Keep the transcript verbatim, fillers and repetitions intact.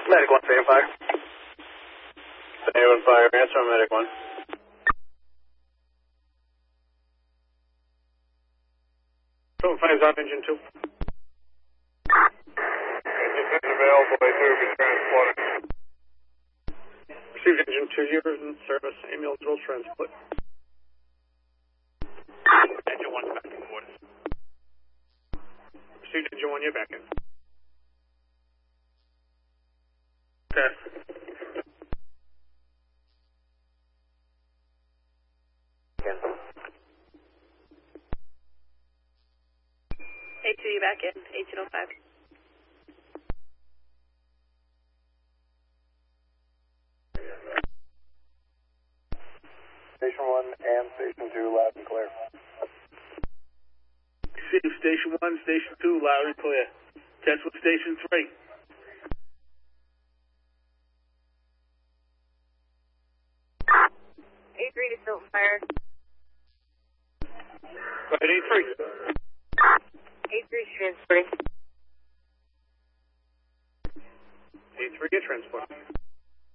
Medic one, Stadium Fire. Stadium Fire, answer on Medic one. Stadium Fire's on engine two. Engine two is available, A two will be transported. Received engine two, you're in service, ambulance will transport. Engine one's back in quarters. Received engine one, you're back in. Okay. A two, you back in, eighteen oh five. Station one and Station two, loud and clear. Receive Station one, Station two, loud and clear. Test with Station three. A three to Stadium Fire. Go ahead, A three. A three is transporting. A three, get transport.